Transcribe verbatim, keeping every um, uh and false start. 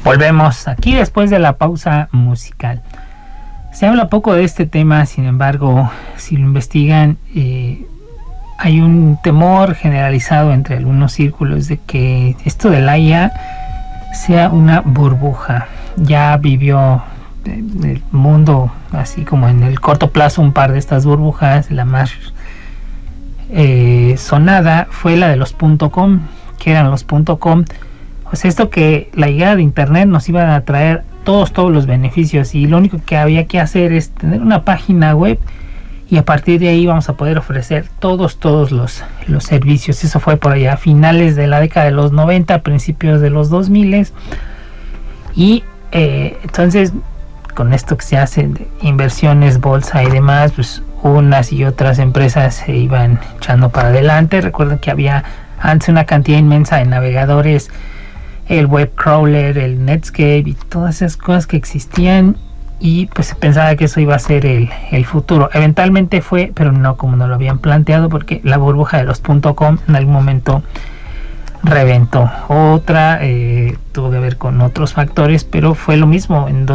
Volvemos aquí después de la pausa musical. Se habla poco de este tema, sin embargo, si lo investigan, eh, hay un temor generalizado entre algunos círculos de que esto de la I A sea una burbuja. Ya vivió el mundo, así como en el corto plazo, un par de estas burbujas. La más eh, sonada fue la de los .com, que eran los .com. O sea, esto que la llegada de internet nos iba a traer todos, todos los beneficios, y lo único que había que hacer es tener una página web y a partir de ahí vamos a poder ofrecer todos, todos los, los servicios. Eso fue por allá a finales de la década de los noventa, principios de los dos mil. Y eh, entonces, con esto que se hacen de inversiones, bolsa y demás, pues unas y otras empresas se iban echando para adelante. Recuerden que había antes una cantidad inmensa de navegadores, el web crawler, el Netscape y todas esas cosas que existían, y pues se pensaba que eso iba a ser el, el futuro. Eventualmente fue, pero no como nos lo habían planteado, porque la burbuja de los .com en algún momento reventó. Otra eh, tuvo que ver con otros factores, pero fue lo mismo. En